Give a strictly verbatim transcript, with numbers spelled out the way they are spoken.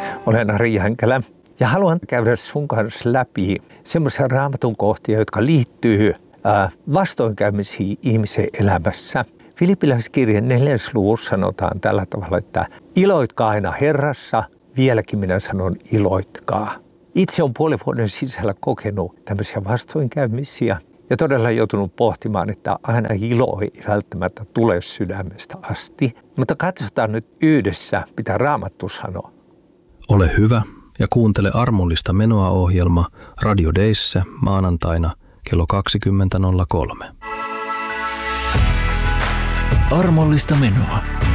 Olen Ari Jänkälä ja haluan käydä sun kanssa läpi semmoisia raamatun kohtia, jotka liittyy äh, vastoinkäymisiin ihmisen elämässä. Filippiläiskirjan neljäs luvussa sanotaan tällä tavalla, että iloitkaa aina Herrassa, vieläkin minä sanon iloitkaa. Itse olen puolen vuoden sisällä kokenut tämmöisiä vastoinkäymisiä ja todella joutunut pohtimaan, että aina ilo ei välttämättä tule sydämestä asti. Mutta katsotaan nyt yhdessä, mitä Raamattu sanoo. Ole hyvä ja kuuntele armollista menoa -ohjelma Radio Dayssä maanantaina kello kaksikymmentä nolla kolme. Armollista menoa.